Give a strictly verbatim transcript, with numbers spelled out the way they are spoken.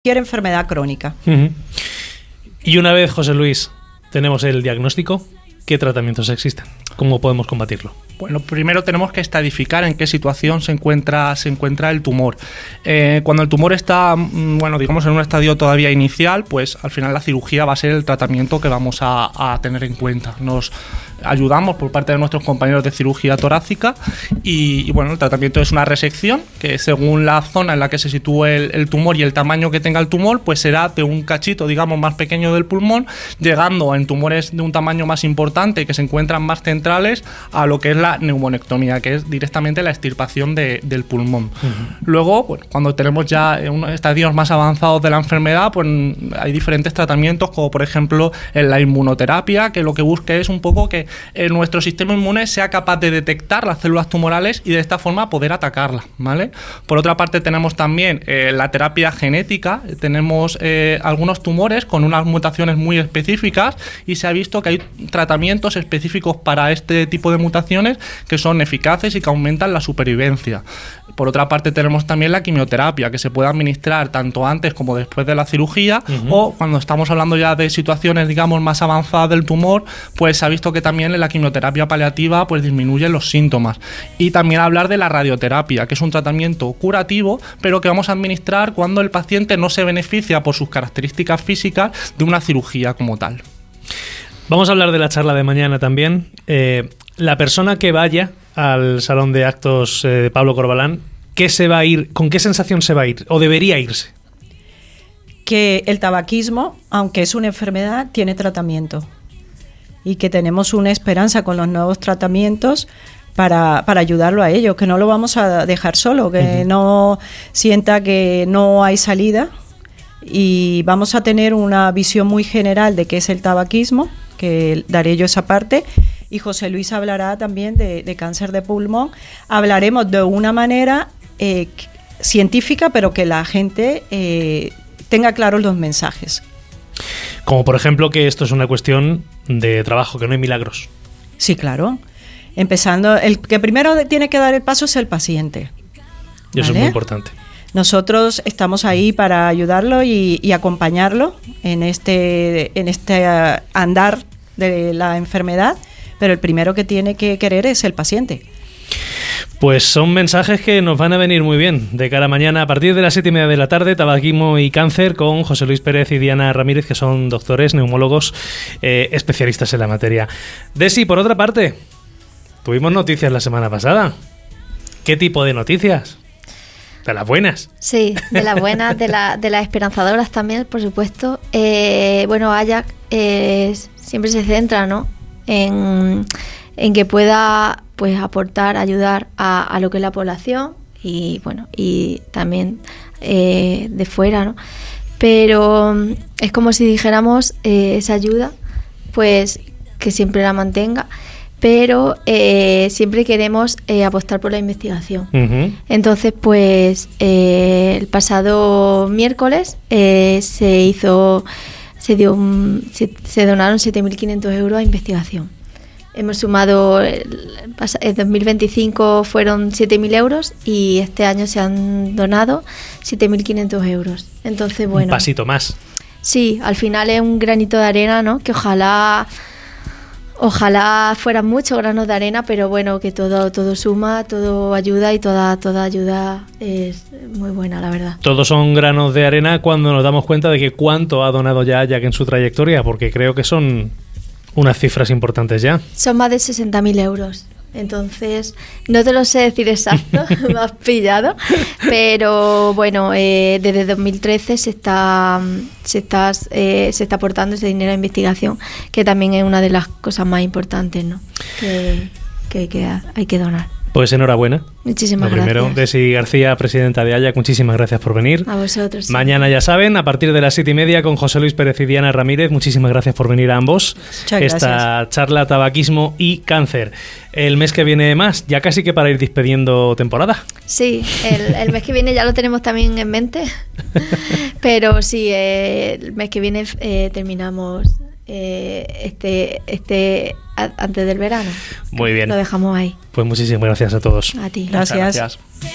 cualquier enfermedad crónica. Uh-huh. Y una vez, José Luis, tenemos el diagnóstico, ¿qué tratamientos existen? ¿Cómo podemos combatirlo? Bueno, primero tenemos que estadificar en qué situación se encuentra, se encuentra el tumor. Eh, cuando el tumor está, bueno, digamos en un estadio todavía inicial, pues al final la cirugía va a ser el tratamiento que vamos a, a tener en cuenta. Nos ayudamos por parte de nuestros compañeros de cirugía torácica y, y bueno, el tratamiento es una resección que según la zona en la que se sitúe el, el tumor y el tamaño que tenga el tumor, pues será de un cachito, digamos, más pequeño del pulmón, llegando en tumores de un tamaño más importante que se encuentran más centrales a lo que es la neumonectomía, que es directamente la extirpación de, del pulmón. Uh-huh. Luego, bueno, cuando tenemos ya unos estadios más avanzados de la enfermedad, pues hay diferentes tratamientos, como por ejemplo en la inmunoterapia, que lo que busca es un poco que eh, nuestro sistema inmune sea capaz de detectar las células tumorales y de esta forma poder atacarlas, ¿vale? Por otra parte tenemos también eh, la terapia genética, tenemos eh, algunos tumores con unas mutaciones muy específicas y se ha visto que hay tratamientos específicos para este tipo de mutaciones que son eficaces y que aumentan la supervivencia. Por otra parte tenemos también la quimioterapia, que se puede administrar tanto antes como después de la cirugía, uh-huh. o cuando estamos hablando ya de situaciones, digamos, más avanzadas del tumor, pues se ha visto que también en la quimioterapia paliativa pues disminuyen los síntomas. Y también hablar de la radioterapia, que es un tratamiento curativo, pero que vamos a administrar cuando el paciente no se beneficia por sus características físicas de una cirugía como tal. Vamos a hablar de la charla de mañana también. Eh, la persona que vaya al salón de actos eh, de Pablo Corbalán, ¿qué se va a ir, ¿con qué sensación se va a ir o debería irse? Que el tabaquismo, aunque es una enfermedad, tiene tratamiento y que tenemos una esperanza con los nuevos tratamientos para, para ayudarlo a ello, que no lo vamos a dejar solo, que uh-huh. no sienta que no hay salida y vamos a tener una visión muy general de qué es el tabaquismo, que daré yo esa parte. Y José Luis hablará también de, de cáncer de pulmón. Hablaremos de una manera eh, científica, pero que la gente eh, tenga claros los mensajes. Como por ejemplo que esto es una cuestión de trabajo, que no hay milagros. Sí, claro. Empezando, el que primero tiene que dar el paso es el paciente. Y eso, ¿vale?, es muy importante. Nosotros estamos ahí para ayudarlo y, y acompañarlo en este, en este andar de la enfermedad, pero el primero que tiene que querer es el paciente. Pues son mensajes que nos van a venir muy bien de cara a mañana a partir de las siete y media de la tarde, tabaquismo y cáncer, con José Luis Pérez y Diana Ramírez, que son doctores, neumólogos, eh, especialistas en la materia. Desi, por otra parte, tuvimos noticias la semana pasada. ¿Qué tipo de noticias? De las buenas. Sí, de las buenas, de, la, de las esperanzadoras también, por supuesto. Eh, bueno, Ajax eh, siempre se centra, ¿no?, en, en que pueda, pues, aportar, ayudar a, a lo que es la población y, bueno, y también eh, de fuera, ¿no? Pero es como si dijéramos eh, esa ayuda, pues, que siempre la mantenga. Pero eh, siempre queremos eh, apostar por la investigación. Uh-huh. Entonces, pues, eh, el pasado miércoles eh, se hizo, se dio, un, se, se donaron siete mil quinientos euros a investigación. Hemos sumado, el, el dos mil veinticinco fueron siete mil euros y este año se han donado siete mil quinientos euros. Entonces, bueno. Un pasito más. Sí, al final es un granito de arena, ¿no? Que ojalá... Ojalá fueran muchos granos de arena, pero bueno, que todo todo suma, todo ayuda y toda toda ayuda es muy buena, la verdad. Todos son granos de arena cuando nos damos cuenta de que cuánto ha donado ya Ajax en su trayectoria, porque creo que son unas cifras importantes ya. Son más de sesenta mil euros. Entonces, no te lo sé decir exacto, me has pillado, pero bueno, eh, desde dos mil trece se está se está eh, se está aportando ese dinero a investigación, que también es una de las cosas más importantes, ¿no?, que, que, hay, que hay que donar. Pues enhorabuena. Muchísimas Lo primero, gracias. Desi García, presidenta de Ajax, muchísimas gracias por venir. A vosotros. Sí. Mañana, ya saben, a partir de las siete y media con José Luis Pérez y Diana Ramírez. Muchísimas gracias por venir a ambos. Muchas Esta gracias. charla tabaquismo y cáncer. El mes que viene más, ya casi que para ir despidiendo temporada. Sí, el, el mes que viene ya lo tenemos también en mente, pero sí, eh, el mes que viene eh, terminamos eh, este este a, antes del verano. Muy bien. Lo dejamos ahí. Pues muchísimas gracias a todos. A ti. Gracias. Muchas gracias.